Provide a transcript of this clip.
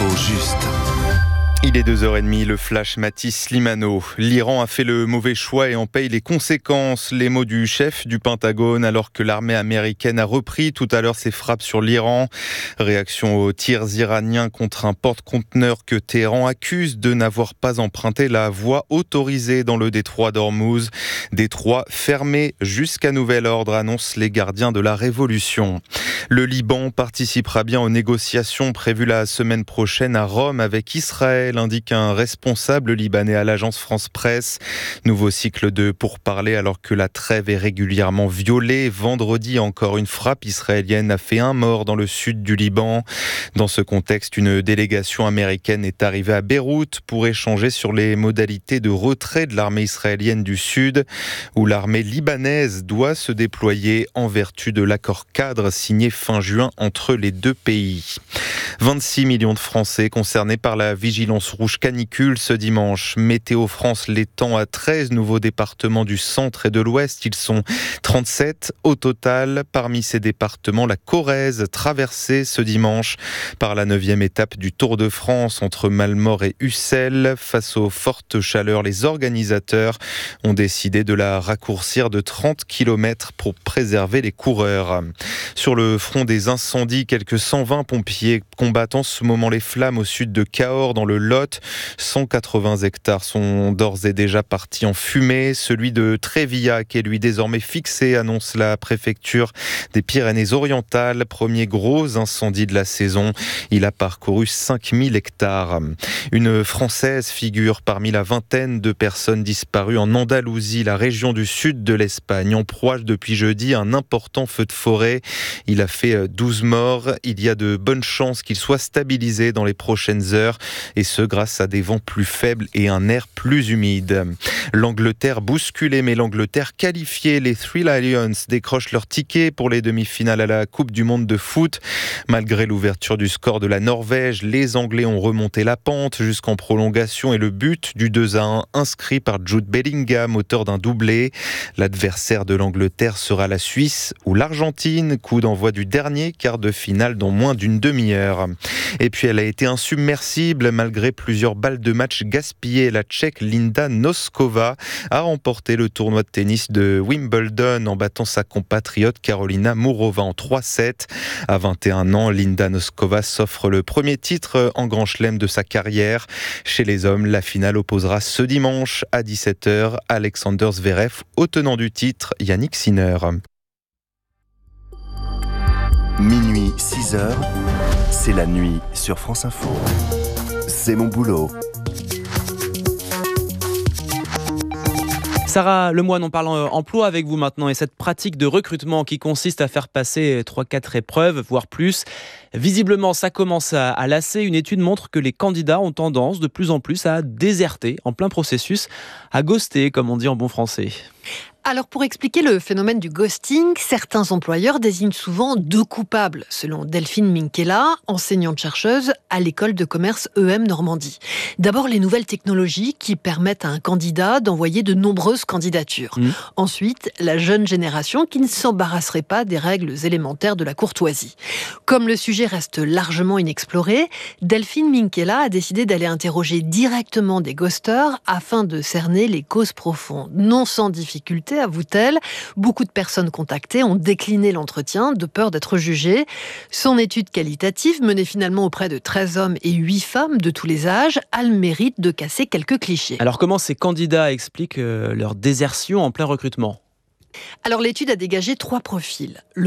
L'info juste. Il est 2h30, le flash Mathis Slimano. L'Iran a fait le mauvais choix et en paye les conséquences. Les mots du chef du Pentagone alors que l'armée américaine a repris tout à l'heure ses frappes sur l'Iran. Réaction aux tirs iraniens contre un porte-conteneur que Téhéran accuse de n'avoir pas emprunté la voie autorisée dans le détroit d'Ormuz. Détroit fermé jusqu'à nouvel ordre, annoncent les gardiens de la révolution. Le Liban participera bien aux négociations prévues la semaine prochaine à Rome avec Israël, indique un responsable libanais à l'agence France Presse. Nouveau cycle de pourparlers alors que la trêve est régulièrement violée. Vendredi, encore une frappe israélienne a fait un mort dans le sud du Liban. Dans ce contexte, une délégation américaine est arrivée à Beyrouth pour échanger sur les modalités de retrait de l'armée israélienne du sud, où l'armée libanaise doit se déployer en vertu de l'accord cadre signé fin juin entre les deux pays. 26 millions de Français concernés par la vigilance rouge canicule ce dimanche. Météo France l'étend à 13 nouveaux départements du centre et de l'ouest. Ils sont 37 au total. Parmi ces départements, la Corrèze, traversée ce dimanche par la 9e étape du Tour de France entre Malmort et Ussel. Face aux fortes chaleurs, les organisateurs ont décidé de la raccourcir de 30 km pour préserver les coureurs. Sur le front des incendies, quelques 120 pompiers combattent en ce moment les flammes au sud de Cahors dans le Lot. 180 hectares sont d'ores et déjà partis en fumée. Celui de Trévillac est lui désormais fixé, annonce la préfecture des Pyrénées-Orientales. Premier gros incendie de la saison. Il a parcouru 5000 hectares. Une Française figure parmi la vingtaine de personnes disparues en Andalousie, la région du sud de l'Espagne, en proie depuis jeudi à un important feu de forêt. Il a fait 12 morts. Il y a de bonnes chances qu'il soit stabilisé dans les prochaines heures, et ce grâce à des vents plus faibles et un air plus humide. L'Angleterre bousculée, mais l'Angleterre qualifiée. Les Three Lions décrochent leur ticket pour les demi-finales à la Coupe du Monde de foot. Malgré l'ouverture du score de la Norvège, les Anglais ont remonté la pente jusqu'en prolongation et le but du 2-1 inscrit par Jude Bellingham, auteur d'un doublé. L'adversaire de l'Angleterre sera la Suisse ou l'Argentine. Coup d'envoi du dernier quart de finale dans moins d'une demi-heure. Et puis elle a été insubmersible malgré plusieurs balles de match gaspillées. La Tchèque Linda Noskova a remporté le tournoi de tennis de Wimbledon en battant sa compatriote Karolina Mourova en 3-7. À 21 ans, Linda Noskova s'offre le premier titre en Grand Chelem de sa carrière. Chez les hommes, la finale opposera ce dimanche à 17h Alexander Zverev au tenant du titre Yannick Sinner. Minuit, 6h, c'est la nuit sur France Info. C'est mon boulot. Sarah Lemoine, on parle emploi avec vous maintenant et cette pratique de recrutement qui consiste à faire passer 3-4 épreuves, voire plus. Visiblement, ça commence à lasser. Une étude montre que les candidats ont tendance de plus en plus à déserter en plein processus, à ghoster, comme on dit en bon français. Alors pour expliquer le phénomène du ghosting, certains employeurs désignent souvent deux coupables, selon Delphine Minkela, enseignante-chercheuse à l'école de commerce EM Normandie. D'abord les nouvelles technologies qui permettent à un candidat d'envoyer de nombreuses candidatures. Ensuite, la jeune génération qui ne s'embarrasserait pas des règles élémentaires de la courtoisie. Comme le sujet reste largement inexploré, Delphine Minkela a décidé d'aller interroger directement des ghosters afin de cerner les causes profondes. Non sans difficulté, avoue-t-elle, beaucoup de personnes contactées ont décliné l'entretien de peur d'être jugées. Son étude qualitative, menée finalement auprès de 13 hommes et 8 femmes de tous les âges, a le mérite de casser quelques clichés. Alors comment ces candidats expliquent leur désertion en plein recrutement ? Alors l'étude a dégagé 3 profils.